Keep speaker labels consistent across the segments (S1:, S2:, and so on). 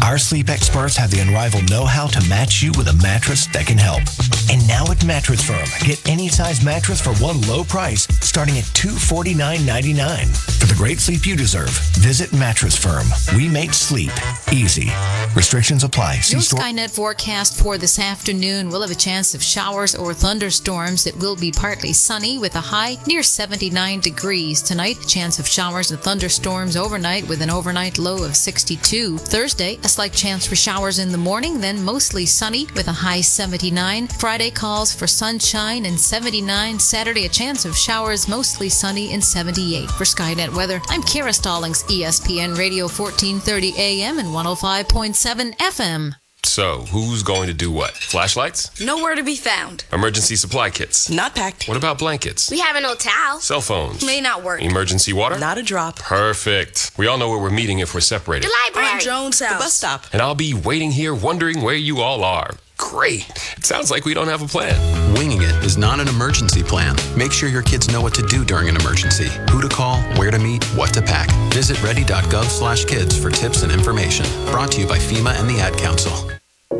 S1: Our sleep experts have the unrivaled know-how to match you with a mattress that can help. And now at Mattress Firm, get any size mattress for one low price, starting at $249.99. For the great sleep you deserve, visit Mattress Firm. We make sleep easy. Restrictions apply.
S2: Your Skynet forecast for this afternoon will have a chance of showers or thunderstorms. It will be partly sunny with a high near 79 degrees. Tonight, chance of showers and thunderstorms overnight with an overnight low of 62. Thursday, a slight chance for showers in the morning, then mostly sunny with a high 79. Friday calls for sunshine and 79. Saturday, a chance of showers, mostly sunny and 78. For Skynet Weather, I'm Kara Stallings, ESPN Radio 1430 AM and 105.7 FM.
S3: So, who's going to do what? Flashlights?
S4: Nowhere to be found.
S3: Emergency supply kits?
S4: Not packed.
S3: What about blankets?
S4: We have an old towel.
S3: Cell phones?
S4: May not work.
S3: Emergency water?
S4: Not a drop.
S3: Perfect. We all know where we're meeting if we're separated.
S4: The library. On Jones' house. The bus stop.
S3: And I'll be waiting here wondering where you all are. Great. It sounds like we don't have a plan.
S5: Winging it is not an emergency plan. Make sure your kids know what to do during an emergency, who to call, where to meet, what to pack. Visit ready.gov/kids for tips and information. Brought to you by FEMA and the Ad Council.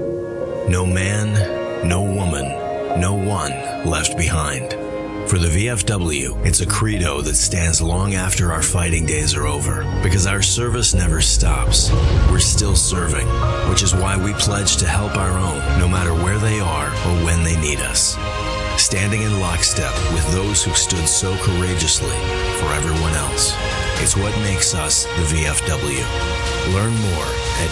S1: No man, no woman, no one left behind. For the VFW, it's a credo that stands long after our fighting days are over, because our service never stops. We're still serving, which is why we pledge to help our own, no matter where they are or when they need us. Standing in lockstep with those who stood so courageously for everyone else. It's what makes us the VFW. Learn more at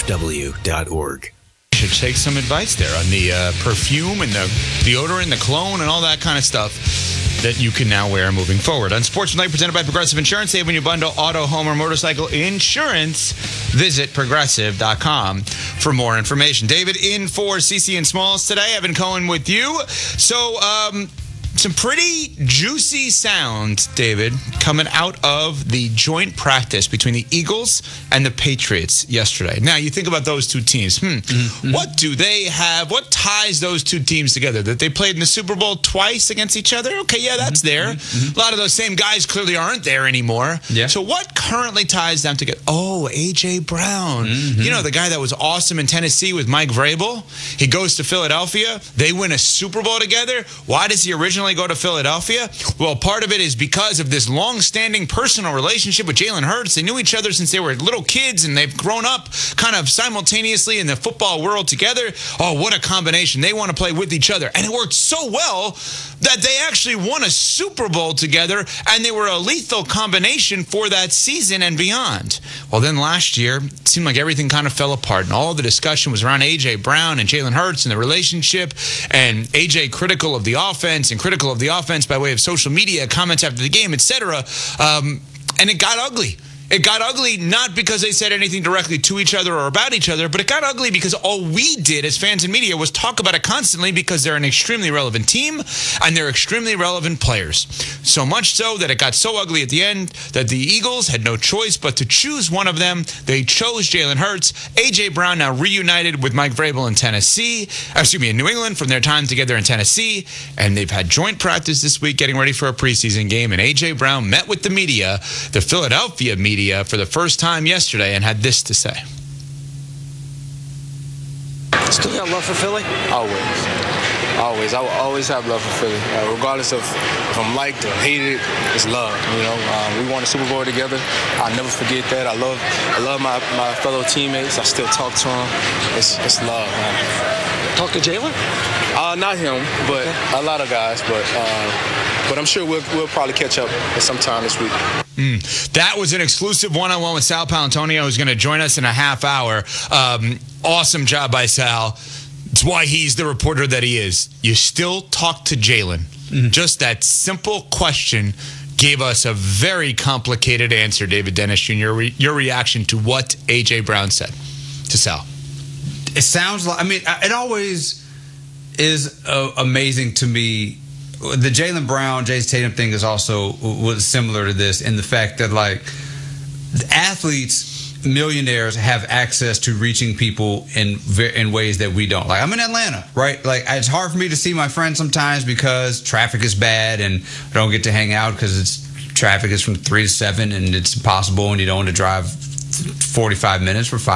S1: vfw.org.
S6: Should take some advice there on the perfume and the deodorant, the cologne, and all that kind of stuff that you can now wear moving forward. On Sports Night, presented by Progressive Insurance, save when you bundle auto, home, or motorcycle insurance. Visit Progressive.com for more information. David in for CC and Smalls today. Evan Cohen with you. So, some pretty juicy sound, David, coming out of the joint practice between the Eagles and the Patriots yesterday. Now, you think about those two teams. What do they have? What ties those two teams together? That they played in the Super Bowl twice against each other? Okay, yeah, that's there. A lot of those same guys clearly aren't there anymore. Yeah. So what currently ties them together? Oh, A.J. Brown. You know, the guy that was awesome in Tennessee with Mike Vrabel. He goes to Philadelphia. They win a Super Bowl together. Why does he originally go to Philadelphia? Well, part of it is because of this long-standing personal relationship with Jalen Hurts. They knew each other since they were little kids, and they've grown up kind of simultaneously in the football world together. Oh, what a combination. They want to play with each other. And it worked so well that they actually won a Super Bowl together, and they were a lethal combination for that season and beyond. Well, then last year, it seemed like everything kind of fell apart, and all the discussion was around A.J. Brown and Jalen Hurts and the relationship, and A.J. critical of the offense and critical of the offense by way of social media, comments after the game, etc. And it got ugly. It got ugly not because they said anything directly to each other or about each other, but it got ugly because all we did as fans and media was talk about it constantly because they're an extremely relevant team and they're extremely relevant players. So much so that it got so ugly at the end that the Eagles had no choice but to choose one of them. They chose Jalen Hurts. A.J. Brown now reunited with Mike Vrabel in New England from their time together in Tennessee, and they've had joint practice this week getting ready for a preseason game, and A.J. Brown met with the media, the Philadelphia media, for the first time yesterday and had this to say.
S7: Still got love for Philly? Always. I will always have love for Philly. Regardless of if I'm liked or hated, it's love. You know, we won a Super Bowl together. I'll never forget that. I love my fellow teammates. I still talk to them. It's love, man.
S8: Talk to Jalen?
S7: Not him, but a lot of guys. But I'm sure we'll probably catch up at some time this week.
S6: That was an exclusive one-on-one with Sal Palantonio, who's going to join us in a half hour. Awesome job by Sal. It's why he's the reporter that he is. You still talk to Jalen. Just that simple question gave us a very complicated answer, David Dennis Jr. Your reaction to what A.J. Brown said to Sal.
S8: It sounds like, it always is amazing to me. The Jaylen Brown, Jason Tatum thing is also was similar to this in the fact that, like, athletes, millionaires have access to reaching people in ways that we don't. Like, I'm in Atlanta, right? Like, it's hard for me to see my friends sometimes because traffic is bad and I don't get to hang out because traffic is from 3 to 7 and it's impossible and you don't want to drive 45 minutes for 5